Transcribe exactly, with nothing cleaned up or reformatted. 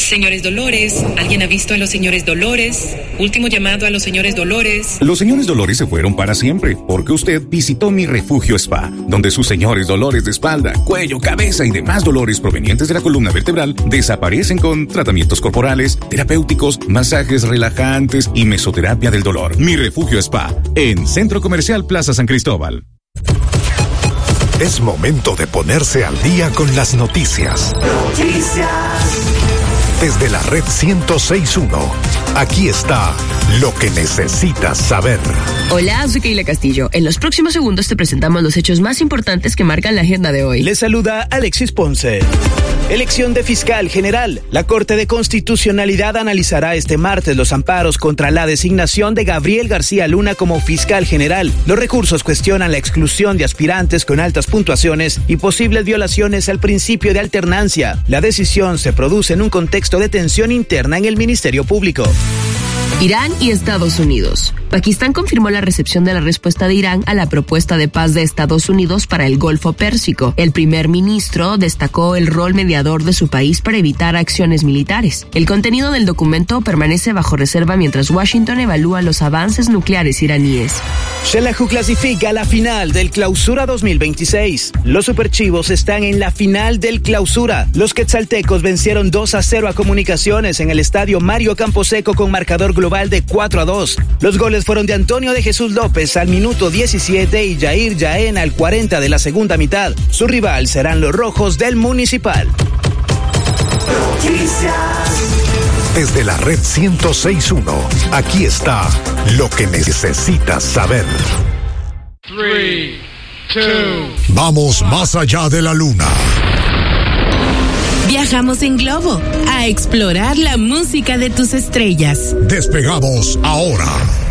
Señores Dolores, ¿alguien ha visto a los señores Dolores? Último llamado a los señores Dolores. Los señores Dolores se fueron para siempre, porque usted visitó Mi Refugio Spa, donde sus señores dolores de espalda, cuello, cabeza y demás dolores provenientes de la columna vertebral desaparecen con tratamientos corporales, terapéuticos, masajes relajantes y mesoterapia del dolor. Mi Refugio Spa, en Centro Comercial Plaza San Cristóbal. Es momento de ponerse al día con las noticias. Noticias. Desde la red ciento seis punto uno, aquí está lo que necesitas saber. Hola, soy Keila Castillo. En los próximos segundos te presentamos los hechos más importantes que marcan la agenda de hoy. Les saluda Alexis Ponce. Elección de fiscal general. La Corte de Constitucionalidad analizará este martes los amparos contra la designación de Gabriel García Luna como fiscal general. Los recursos cuestionan la exclusión de aspirantes con altas puntuaciones y posibles violaciones al principio de alternancia. La decisión se produce en un contexto de tensión interna en el Ministerio Público. Irán y Estados Unidos. Pakistán confirmó la recepción de la respuesta de Irán a la propuesta de paz de Estados Unidos para el Golfo Pérsico. El primer ministro destacó el rol mediador de su país para evitar acciones militares. El contenido del documento permanece bajo reserva mientras Washington evalúa los avances nucleares iraníes. Xelajú clasifica a la final del Clausura dos mil veintiséis. Los Superchivos están en la final del Clausura. Los quetzaltecos vencieron dos a cero a Comunicaciones en el estadio Mario Camposeco con marcador global de cuatro a dos. Los goles fueron de Antonio de Jesús López al minuto diecisiete y Jair Jaén al cuarenta de la segunda mitad. Su rival serán los Rojos del Municipal. Noticias. Desde la red ciento seis punto uno, aquí está lo que necesitas saber. Three, two. Vamos más allá de la luna. Viajamos en globo a explorar la música de tus estrellas. Despegamos ahora.